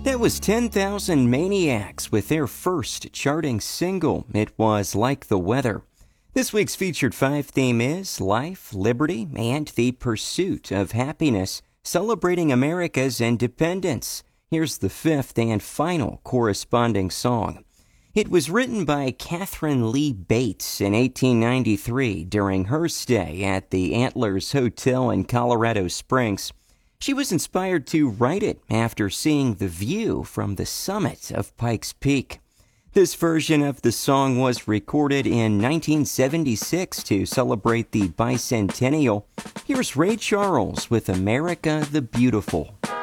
That was 10,000 Maniacs with their first charting single. It was Like the Weather. This week's featured 5 theme is life, liberty, and the pursuit of happiness, celebrating America's independence. Here's the 5th and final corresponding song. It was written by Catherine Lee Bates in 1893 during her stay at the Antlers Hotel in Colorado Springs. She was inspired to write it after seeing the view from the summit of Pikes Peak. This version of the song was recorded in 1976 to celebrate the bicentennial. Here's Ray Charles with America the Beautiful.